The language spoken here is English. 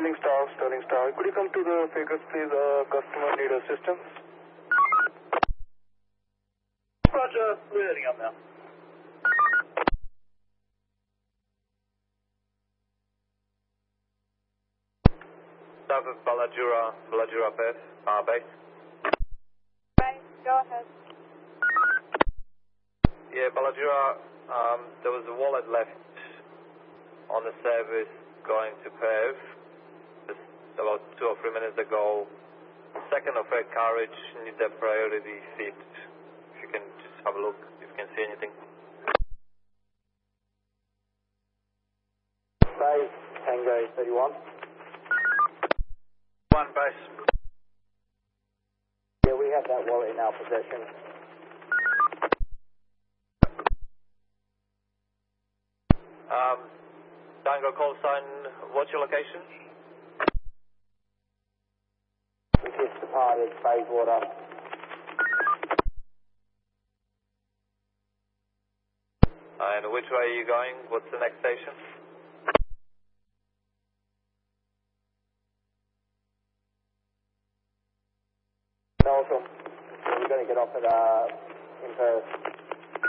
Sterling Star. Could you come to the Fakers, please? Customer need assistance. Roger, we're heading up now. South of Ballajura base, base. Right, go ahead. Yeah, Ballajura, there was a wallet left on the service going to Perth just about 2 or 3 minutes ago. Second of air carriage needs a priority seat. If you can just have a look, if you can see anything. Base, Tango 31. 1 base. Yeah, we have that wallet in our possession. Tango call sign, what's your location? We just departed Bayswater. And which way are you going? What's the next station? Melton. We're going to get off at in Perth.